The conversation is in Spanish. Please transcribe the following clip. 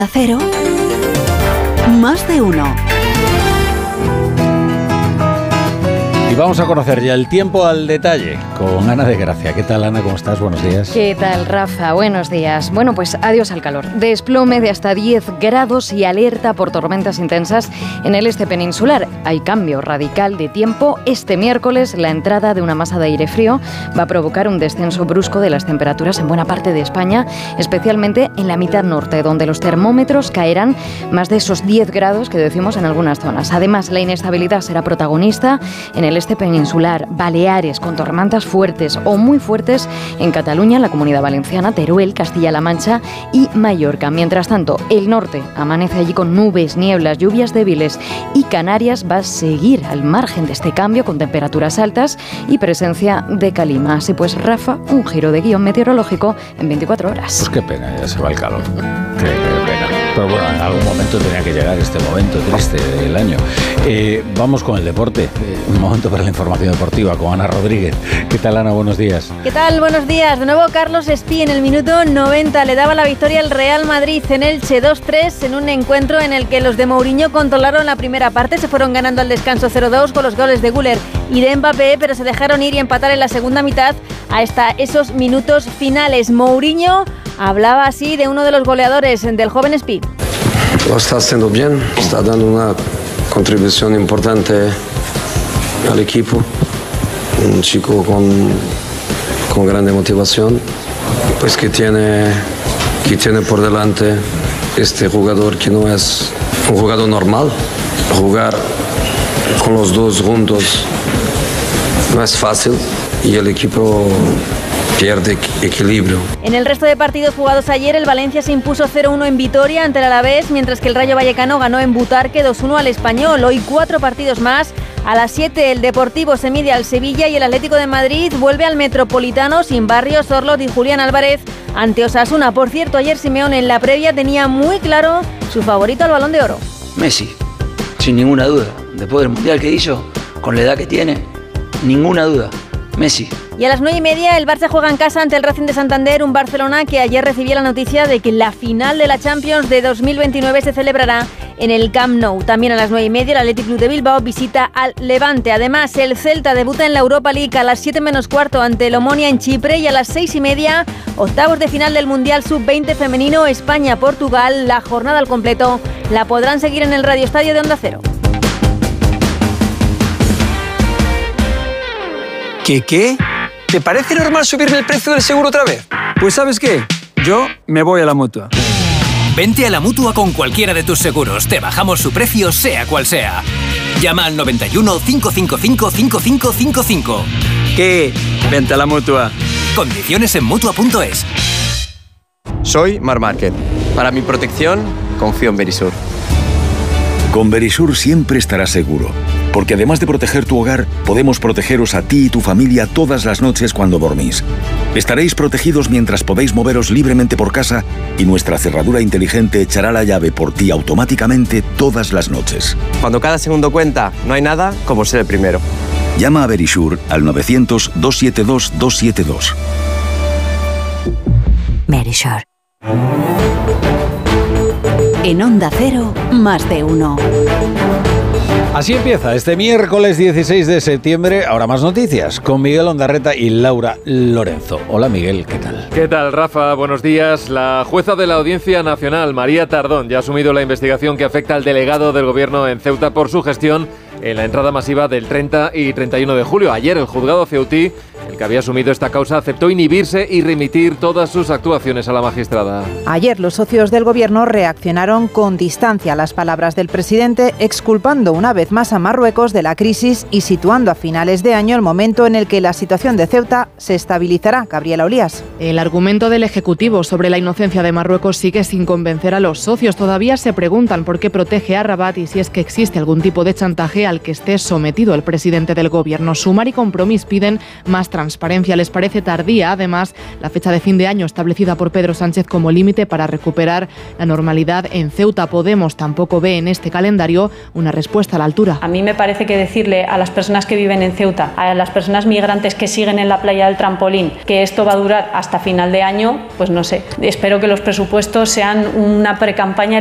Cero. Más de uno. Y vamos a conocer ya el tiempo al detalle con Ana de Gracia. ¿Qué tal, Ana? ¿Cómo estás? Buenos días. ¿Qué tal, Rafa? Buenos días. Bueno, pues adiós al calor. Desplome de hasta 10 grados y alerta por tormentas intensas en el este peninsular. Hay cambio radical de tiempo. Este miércoles la entrada de una masa de aire frío va a provocar un descenso brusco de las temperaturas en buena parte de España, especialmente en la mitad norte, donde los termómetros caerán más de esos 10 grados que decimos en algunas zonas. Además, la inestabilidad será protagonista en el este peninsular, Baleares, con tormentas fuertes o muy fuertes en Cataluña, la Comunidad Valenciana, Teruel, Castilla-La Mancha y Mallorca. Mientras tanto, el norte amanece allí con nubes, nieblas, lluvias débiles, y Canarias va a seguir al margen de este cambio con temperaturas altas y presencia de calima. Así pues, Rafa, un giro de guión meteorológico en 24 horas. Pues qué pena, ya se va el calor. Qué pena. Pero bueno, en algún momento tenía que llegar este momento triste del año. Vamos con el deporte. Un momento para la información deportiva con Ana Rodríguez. ¿Qué tal, Ana? Buenos días. ¿Qué tal? Buenos días. De nuevo, Carlos Espí en el minuto 90 le daba la victoria al Real Madrid en Elche 2-3 en un encuentro en el que los de Mourinho controlaron la primera parte. Se fueron ganando al descanso 0-2 con los goles de Güler y de Mbappé, pero se dejaron ir y empatar en la segunda mitad hasta esos minutos finales. Mourinho hablaba así de uno de los goleadores, del joven Espí. Lo está haciendo bien, está dando una contribución importante al equipo, un chico con grande motivación, pues que tiene por delante este jugador que no es un jugador normal. Jugar con los dos juntos no es fácil y el equipo pierde equilibrio. En el resto de partidos jugados ayer, el Valencia se impuso 0-1 en Vitoria ante el Alavés, mientras que el Rayo Vallecano ganó en Butarque 2-1 al Español. Hoy 4 partidos más. A las 7 el Deportivo se mide al Sevilla y el Atlético de Madrid vuelve al Metropolitano sin Barrios, Orlot y Julián Álvarez ante Osasuna. Por cierto, ayer Simeone en la previa tenía muy claro su favorito al Balón de Oro. Messi, sin ninguna duda. Después del Mundial que hizo, con la edad que tiene, ninguna duda. Messi. Y a las 9:30 el Barça juega en casa ante el Racing de Santander, un Barcelona que ayer recibió la noticia de que la final de la Champions de 2029 se celebrará en el Camp Nou. También a las 9:30 el Athletic Club de Bilbao visita al Levante. Además, el Celta debuta en la Europa League a las 7 menos cuarto ante el Omonia en Chipre, y a las 6:30 octavos de final del Mundial Sub-20 femenino España-Portugal. La jornada al completo la podrán seguir en el Radio Estadio de Onda Cero. ¿Qué? ¿Te parece normal subirme el precio del seguro otra vez? Pues ¿sabes qué? Yo me voy a la Mutua. Vente a la Mutua con cualquiera de tus seguros. Te bajamos su precio, sea cual sea. Llama al 91 555 5555. ¿Qué? Vente a la Mutua. Condiciones en Mutua.es. Soy Mar Márquez. Para mi protección, confío en Verisur. Con Verisur siempre estarás seguro, porque además de proteger tu hogar, podemos protegeros a ti y tu familia todas las noches cuando dormís. Estaréis protegidos mientras podéis moveros libremente por casa y nuestra cerradura inteligente echará la llave por ti automáticamente todas las noches. Cuando cada segundo cuenta, no hay nada como ser el primero. Llama a Verisur al 900-272-272. Verisur. En Onda Cero, más de uno. Así empieza este miércoles 16 de septiembre. Ahora más noticias con Miguel Ondarreta y Laura Lorenzo. Hola Miguel, ¿qué tal? ¿Qué tal, Rafa? Buenos días. La jueza de la Audiencia Nacional, María Tardón, ya ha asumido la investigación que afecta al delegado del gobierno en Ceuta por su gestión en la entrada masiva del 30 y 31 de julio. Ayer el juzgado ceutí, el que había asumido esta causa, aceptó inhibirse y remitir todas sus actuaciones a la magistrada. Ayer los socios del gobierno reaccionaron con distancia a las palabras del presidente, exculpando una vez más a Marruecos de la crisis y situando a finales de año el momento en el que la situación de Ceuta se estabilizará. Gabriela Olías. El argumento del Ejecutivo sobre la inocencia de Marruecos sigue sin convencer a los socios. Todavía se preguntan por qué protege a Rabat y si es que existe algún tipo de chantaje al que esté sometido el presidente del gobierno. Sumar y Compromís piden más transparencia transparencia les parece tardía. Además, la fecha de fin de año establecida por Pedro Sánchez como límite para recuperar la normalidad en Ceuta. Podemos tampoco ve en este calendario una respuesta a la altura. A mí me parece que decirle a las personas que viven en Ceuta, a las personas migrantes que siguen en la playa del Trampolín, que esto va a durar hasta final de año, pues no sé. Espero que los presupuestos sean una precampaña